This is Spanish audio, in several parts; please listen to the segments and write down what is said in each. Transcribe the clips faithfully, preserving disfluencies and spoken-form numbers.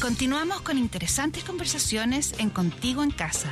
Continuamos con interesantes conversaciones en Contigo en Casa.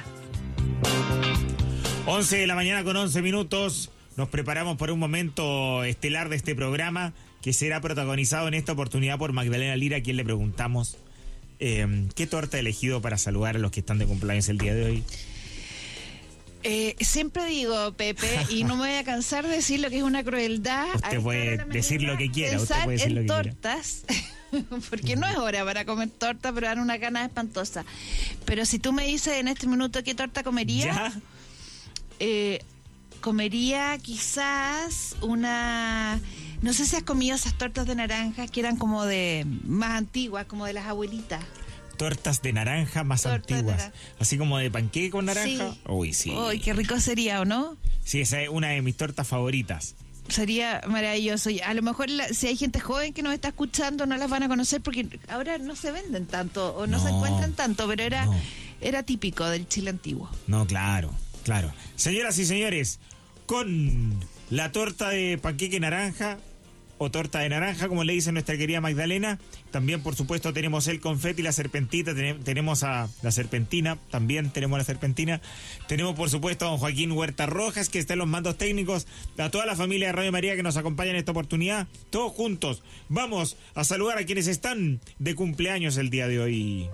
once de la mañana con once minutos. Nos preparamos para un momento estelar de este programa que será protagonizado en esta oportunidad por Magdalena Lira, a quien le preguntamos eh, ¿qué torta ha elegido para saludar a los que están de cumpleaños el día de hoy? Eh, siempre digo, Pepe, y no me voy a cansar de decir lo que es una crueldad. Usted puede decir lo que quiera. Usted puede decir en lo que tortas, quiera. Porque no es hora para comer torta, pero dan una gana espantosa. Pero si tú me dices en este minuto qué torta comería, ¿Ya? Eh, comería quizás una... No sé si has comido esas tortas de naranja que eran como de más antiguas, como de las abuelitas. Tortas de naranja más Torta antiguas. de nar- Así como de panqueque con naranja. Sí. Uy, sí. Uy, qué rico sería, ¿o no? Sí, esa es una de mis tortas favoritas. Sería maravilloso. Y a lo mejor la- si hay gente joven que nos está escuchando no las van a conocer porque ahora no se venden tanto o no, No, se encuentran tanto, pero era, no. era típico del Chile antiguo. No, claro, claro. Señoras y señores, con la torta de panqueque naranja o torta de naranja, como le dice nuestra querida Magdalena, también por supuesto tenemos el confeti, la serpentita, ten- tenemos a la serpentina, también tenemos la serpentina, tenemos por supuesto a don Joaquín Huerta Rojas, que está en los mandos técnicos, a toda la familia de Radio María que nos acompaña en esta oportunidad, todos juntos, vamos a saludar a quienes están de cumpleaños el día de hoy.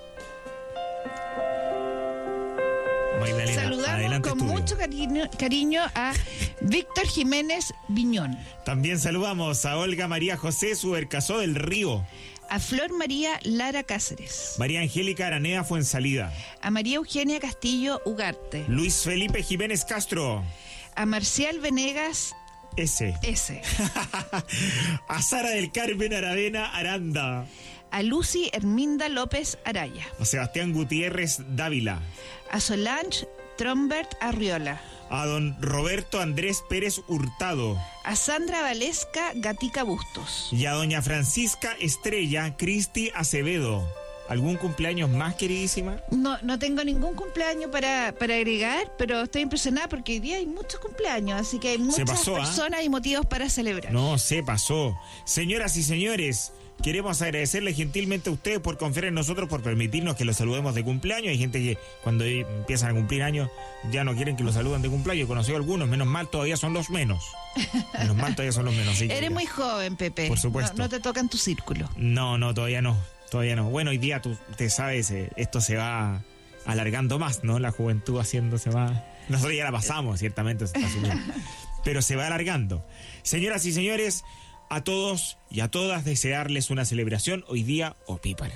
Magdalena, Saludamos adelante, con estudio. mucho cariño, cariño a Víctor Jiménez Viñón, También saludamos a Olga María José Subercasó del Río, a Flor María Lara Cáceres, María Angélica Aranea Fuensalida, a María Eugenia Castillo Ugarte, Luis Felipe Jiménez Castro, a Marcial Venegas ese, S., a Sara del Carmen Aravena Aranda, a Lucy Herminda López Araya, a Sebastián Gutiérrez Dávila, a Solange Trombert Arriola, a don Roberto Andrés Pérez Hurtado a Sandra Valesca Gatica Bustos, y a doña Francisca Estrella Cristi Acevedo. ¿Algún cumpleaños más, queridísima? No, no tengo ningún cumpleaños para, para agregar, pero estoy impresionada porque hoy día hay muchos cumpleaños, así que hay muchas pasó, ¿ah? personas y motivos para celebrar. No, se pasó. Señoras y señores, queremos agradecerle gentilmente a ustedes por confiar en nosotros, por permitirnos que los saludemos de cumpleaños. Hay gente que cuando empiezan a cumplir años ya no quieren que los saluden de cumpleaños. He conocido algunos, menos mal todavía son los menos. Menos mal todavía son los menos. Así que, Eres mira. muy joven, Pepe. Por supuesto. No, no te toca en tu círculo. No, no, todavía no. Todavía no. Bueno, hoy día tú te sabes, eh, esto se va alargando más, ¿no? La juventud haciéndose más. Nosotros ya la pasamos, ciertamente, se está asumiendo. Pero se va alargando. Señoras y señores, a todos y a todas desearles una celebración hoy día opípara.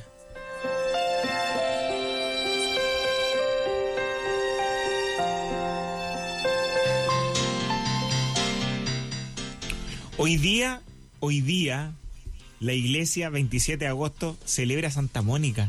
Hoy día, hoy día, la iglesia veintisiete de agosto celebra Santa Mónica.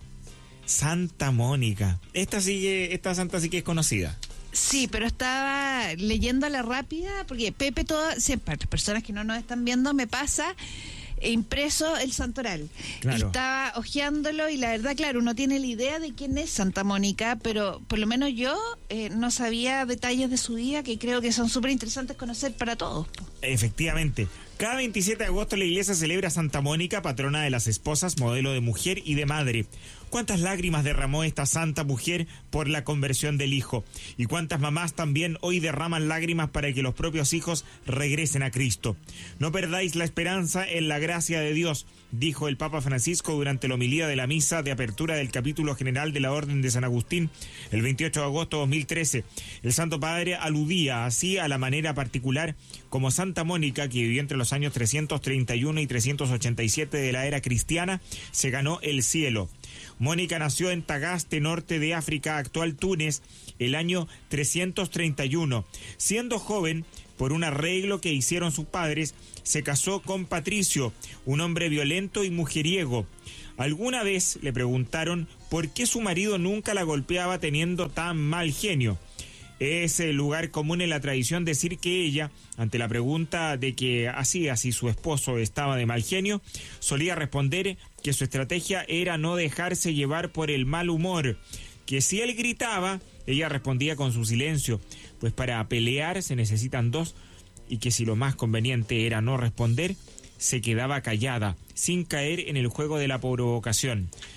Santa Mónica. Esta sí que, esta santa sí que es conocida. Sí, pero estaba leyendo a la rápida, porque Pepe, toda, siempre, las personas que no nos están viendo, me pasa impreso el santoral. Claro. Y estaba hojeándolo y la verdad, claro, uno tiene la idea de quién es Santa Mónica, pero por lo menos yo eh, no sabía detalles de su vida que creo que son súper interesantes conocer para todos. Efectivamente. Cada veintisiete de agosto la iglesia celebra a Santa Mónica, patrona de las esposas, modelo de mujer y de madre. ¿Cuántas lágrimas derramó esta santa mujer por la conversión del hijo? ¿Y cuántas mamás también hoy derraman lágrimas para que los propios hijos regresen a Cristo? No perdáis la esperanza en la gracia de Dios, dijo el Papa Francisco durante la homilía de la misa de apertura del capítulo general de la Orden de San Agustín el veintiocho de agosto de dos mil trece. El Santo Padre aludía así a la manera particular como Santa Mónica, que vivió entre los años trescientos treinta y uno y trescientos ochenta y siete de la era cristiana, se ganó el cielo. Mónica nació en Tagaste, norte de África, actual Túnez, el año trescientos treinta y uno. Siendo joven, por un arreglo que hicieron sus padres, se casó con Patricio, un hombre violento y mujeriego. Alguna vez le preguntaron por qué su marido nunca la golpeaba teniendo tan mal genio. Es el lugar común en la tradición decir que ella, ante la pregunta de qué hacía si su esposo estaba de mal genio, solía responder que su estrategia era no dejarse llevar por el mal humor, que si él gritaba, ella respondía con su silencio, pues para pelear se necesitan dos, y que si lo más conveniente era no responder, se quedaba callada, sin caer en el juego de la provocación.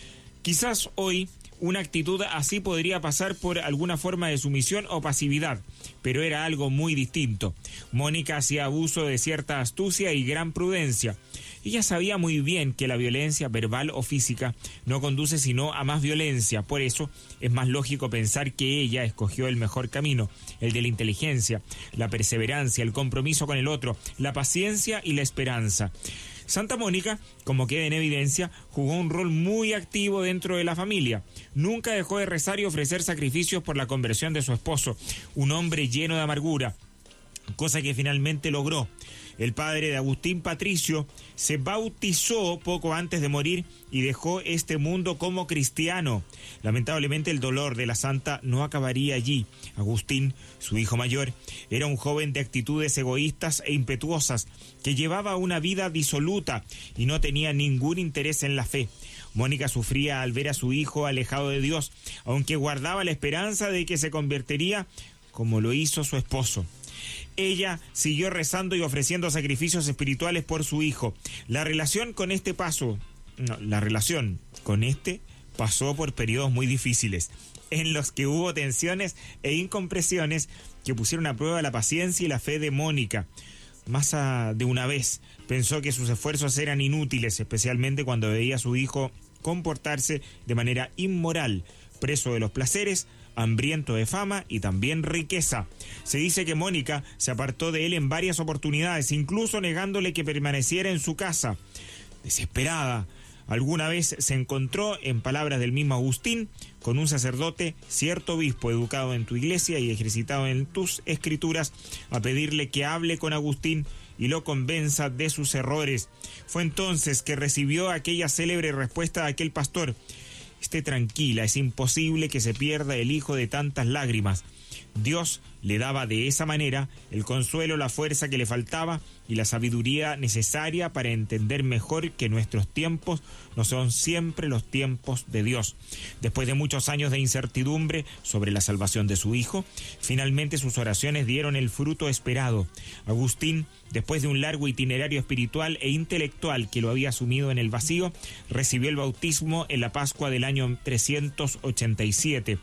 Quizás hoy una actitud así podría pasar por alguna forma de sumisión o pasividad, pero era algo muy distinto. Mónica hacía abuso de cierta astucia y gran prudencia. Ella sabía muy bien que la violencia verbal o física no conduce sino a más violencia. Por eso es más lógico pensar que ella escogió el mejor camino, el de la inteligencia, la perseverancia, el compromiso con el otro, la paciencia y la esperanza. Santa Mónica, como queda en evidencia, jugó un rol muy activo dentro de la familia. Nunca dejó de rezar y ofrecer sacrificios por la conversión de su esposo, un hombre lleno de amargura, cosa que finalmente logró. El padre de Agustín, Patricio, se bautizó poco antes de morir y dejó este mundo como cristiano. Lamentablemente el dolor de la santa no acabaría allí. Agustín, su hijo mayor, era un joven de actitudes egoístas e impetuosas, que llevaba una vida disoluta y no tenía ningún interés en la fe. Mónica sufría al ver a su hijo alejado de Dios, aunque guardaba la esperanza de que se convertiría como lo hizo su esposo. Ella siguió rezando y ofreciendo sacrificios espirituales por su hijo. La relación con este paso, no, la relación con este pasó por periodos muy difíciles, en los que hubo tensiones e incompresiones que pusieron a prueba la paciencia y la fe de Mónica. Más de una vez pensó que sus esfuerzos eran inútiles, especialmente cuando veía a su hijo comportarse de manera inmoral, preso de los placeres, hambriento de fama y también riqueza. Se dice que Mónica se apartó de él en varias oportunidades, incluso negándole que permaneciera en su casa. Desesperada, alguna vez se encontró, en palabras del mismo Agustín, con un sacerdote, cierto obispo educado en tu iglesia y ejercitado en tus escrituras, a pedirle que hable con Agustín y lo convenza de sus errores. Fue entonces que recibió aquella célebre respuesta de aquel pastor: esté tranquila, es imposible que se pierda el hijo de tantas lágrimas. Dios le daba de esa manera el consuelo, la fuerza que le faltaba y la sabiduría necesaria para entender mejor que nuestros tiempos no son siempre los tiempos de Dios. Después de muchos años de incertidumbre sobre la salvación de su hijo, finalmente sus oraciones dieron el fruto esperado. Agustín, después de un largo itinerario espiritual e intelectual que lo había sumido en el vacío, recibió el bautismo en la Pascua del año trescientos ochenta y siete.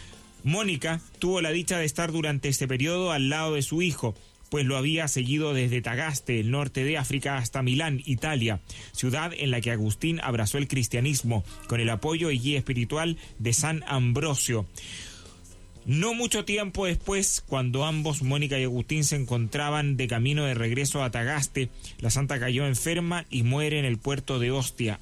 Mónica tuvo la dicha de estar durante este periodo al lado de su hijo, pues lo había seguido desde Tagaste, el norte de África, hasta Milán, Italia, ciudad en la que Agustín abrazó el cristianismo con el apoyo y guía espiritual de San Ambrosio. No mucho tiempo después, cuando ambos, Mónica y Agustín, se encontraban de camino de regreso a Tagaste, la santa cayó enferma y muere en el puerto de Ostia.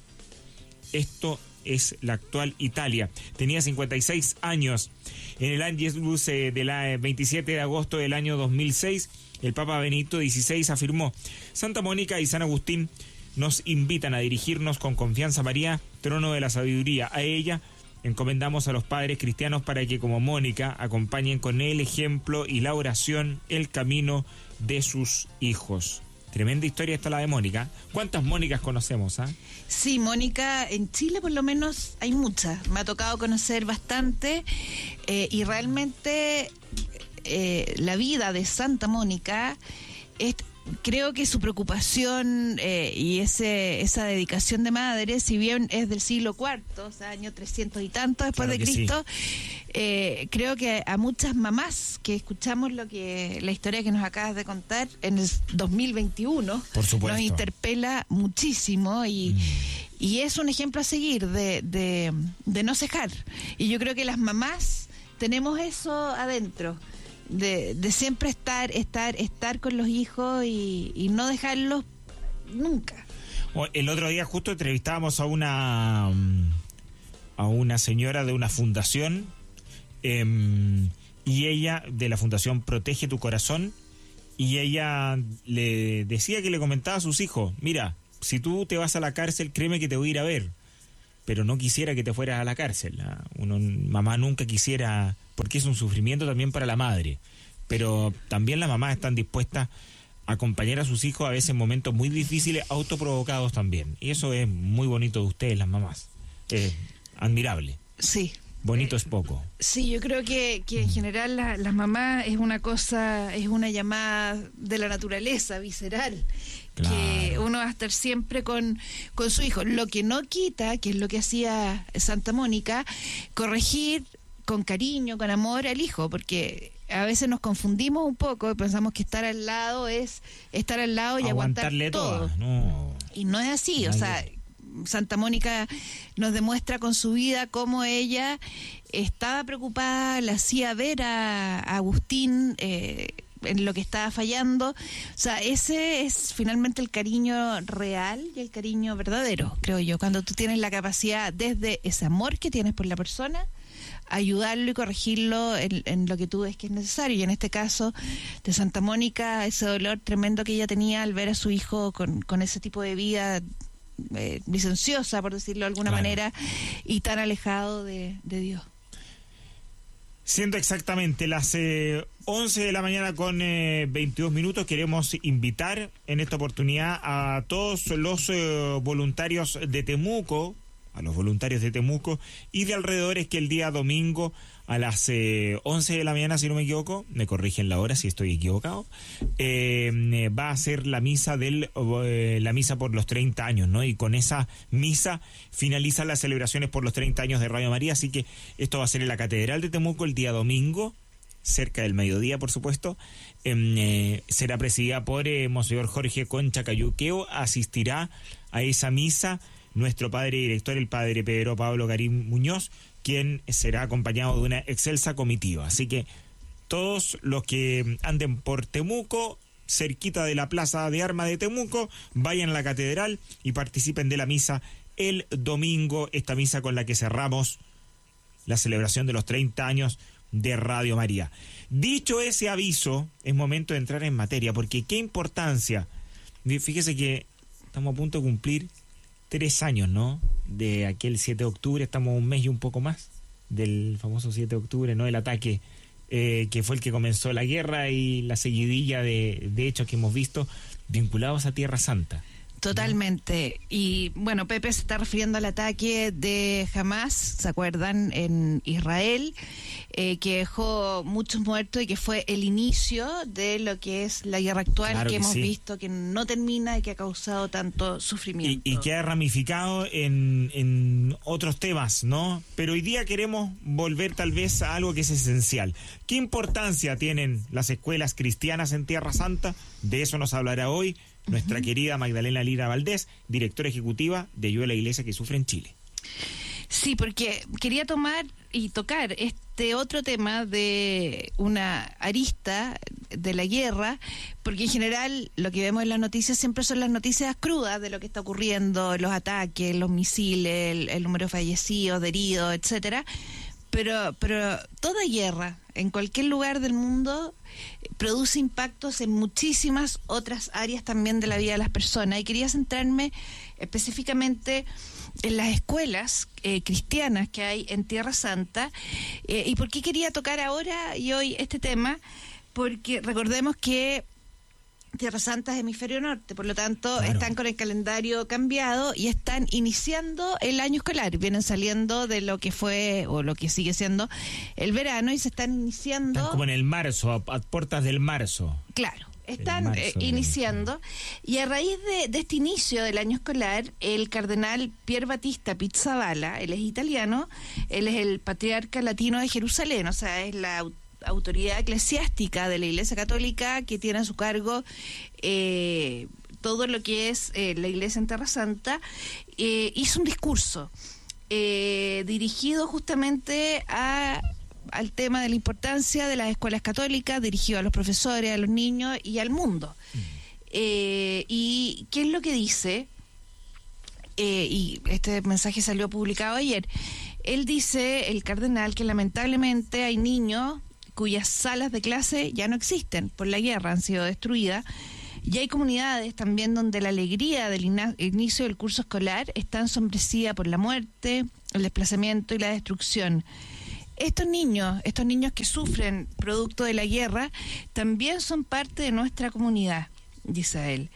Esto es la actual Italia. Tenía cincuenta y seis años. En el Angelus de la veintisiete de agosto del año dos mil seis, el Papa Benedicto dieciséis afirmó: Santa Mónica y San Agustín nos invitan a dirigirnos con confianza a María, trono de la sabiduría. A ella encomendamos a los padres cristianos para que, como Mónica, acompañen con el ejemplo y la oración el camino de sus hijos. Tremenda historia está la de Mónica. ¿Cuántas Mónicas conocemos? ¿Ah? Sí, Mónica, en Chile por lo menos hay muchas. Me ha tocado conocer bastante eh, y realmente eh, la vida de Santa Mónica es... Creo que su preocupación eh, y ese esa dedicación de madre, si bien es del siglo cuarto, o sea, año trescientos y tanto después claro de Cristo, sí. eh, creo que a muchas mamás que escuchamos lo que la historia que nos acabas de contar en el dos mil veintiuno, por supuesto, nos interpela muchísimo y, mm. y es un ejemplo a seguir de, de, de no cejar. Y yo creo que las mamás tenemos eso adentro. De, de siempre estar, estar, estar con los hijos y, y no dejarlos nunca. El otro día justo entrevistábamos a una a una señora de una fundación eh, y ella, de la fundación Protege tu Corazón, y ella le decía que le comentaba a sus hijos: mira, si tú te vas a la cárcel, créeme que te voy a ir a ver, pero no quisiera que te fueras a la cárcel. Uno, mamá nunca quisiera, porque es un sufrimiento también para la madre, pero también las mamás están dispuestas a acompañar a sus hijos a veces en momentos muy difíciles, autoprovocados también, y eso es muy bonito de ustedes, las mamás, es admirable. Sí. Bonito es poco. Sí, yo creo que, que en general la, las mamás es una cosa, es una llamada de la naturaleza, visceral, claro. que eh, uno va a estar siempre con, con su hijo. Lo que no quita, que es lo que hacía Santa Mónica, corregir con cariño, con amor al hijo, porque a veces nos confundimos un poco y pensamos que estar al lado es estar al lado y aguantarle aguantar todo. todas, no. Y no es así, Nadie. o sea, Santa Mónica nos demuestra con su vida cómo ella estaba preocupada, le hacía ver a, a Agustín eh, en lo que estaba fallando. O sea, ese es finalmente el cariño real y el cariño verdadero, creo yo, cuando tú tienes la capacidad, desde ese amor que tienes por la persona, ayudarlo y corregirlo en, en lo que tú ves que es necesario. Y en este caso de Santa Mónica, ese dolor tremendo que ella tenía al ver a su hijo con, con ese tipo de vida eh, licenciosa, por decirlo de alguna Claro. manera, y tan alejado de, de Dios. Siendo exactamente las eh, once de la mañana con eh, veintidós minutos, queremos invitar en esta oportunidad a todos los eh, voluntarios de Temuco, a los voluntarios de Temuco y de alrededores, que el día domingo a las eh, once de la mañana, si no me equivoco, me corrigen la hora si estoy equivocado, eh, va a ser la misa del eh, la misa por los treinta años, ¿no? Y con esa misa finalizan las celebraciones por los treinta años de Radio María, así que esto va a ser en la Catedral de Temuco el día domingo, cerca del mediodía, por supuesto. Eh, eh, será presidida por eh, Monseñor Jorge Concha Cayuqueo. Asistirá a esa misa nuestro padre director, el padre Pedro Pablo Garín Muñoz, quien será acompañado de una excelsa comitiva. Así que todos los que anden por Temuco, cerquita de la Plaza de Armas de Temuco, vayan a la catedral y participen de la misa el domingo, esta misa con la que cerramos la celebración de los treinta años de Radio María. Dicho ese aviso, es momento de entrar en materia, porque qué importancia. Fíjese que estamos a punto de cumplir tres años, ¿no? De aquel siete de octubre, estamos un mes y un poco más del famoso siete de octubre, ¿no? El ataque eh, que fue el que comenzó la guerra y la seguidilla de, de hechos que hemos visto vinculados a Tierra Santa. Totalmente. Y bueno, Pepe se está refiriendo al ataque de Hamas, ¿se acuerdan? En Israel, eh, que dejó muchos muertos y que fue el inicio de lo que es la guerra actual, Claro que, que hemos sí. visto que no termina y que ha causado tanto Y, sufrimiento. y que ha ramificado en, en otros temas, ¿no? Pero hoy día queremos volver tal vez a algo que es esencial. ¿Qué importancia tienen las escuelas cristianas en Tierra Santa? De eso nos hablará hoy nuestra uh-huh. querida Magdalena Lira Valdés, directora ejecutiva de Ayuda a la Iglesia que Sufre en Chile. Sí, porque quería tomar y tocar este otro tema de una arista de la guerra, porque en general lo que vemos en las noticias siempre son las noticias crudas de lo que está ocurriendo, los ataques, los misiles, el, el número de fallecidos, de heridos, etcétera. Pero, pero toda guerra en cualquier lugar del mundo produce impactos en muchísimas otras áreas también de la vida de las personas. Y quería centrarme específicamente en las escuelas eh, cristianas que hay en Tierra Santa. Eh, ¿Y por qué quería tocar ahora y hoy este tema? Porque recordemos que Tierra Santa es hemisferio norte, por lo tanto Claro. están con el calendario cambiado y están iniciando el año escolar, vienen saliendo de lo que fue o lo que sigue siendo el verano y se están iniciando. Están como en el marzo, a, a puertas del marzo. Claro, están marzo eh, del- iniciando y a raíz de, de este inicio del año escolar, el cardenal Pier Battista Pizzaballa, él es italiano, él es el patriarca latino de Jerusalén, o sea, es la au- autoridad eclesiástica de la Iglesia Católica que tiene a su cargo eh, todo lo que es eh, la Iglesia en Tierra Santa, eh, hizo un discurso eh, dirigido justamente a al tema de la importancia de las escuelas católicas, dirigido a los profesores, a los niños y al mundo. Mm. Eh, ¿Y qué es lo que dice? Eh, y este mensaje salió publicado ayer. Él dice, el cardenal, que lamentablemente hay niños cuyas salas de clase ya no existen por la guerra, han sido destruidas, y hay comunidades también donde la alegría del ina- inicio del curso escolar está ensombrecida por la muerte, el desplazamiento y la destrucción. Estos niños, estos niños que sufren producto de la guerra, también son parte de nuestra comunidad, dice él.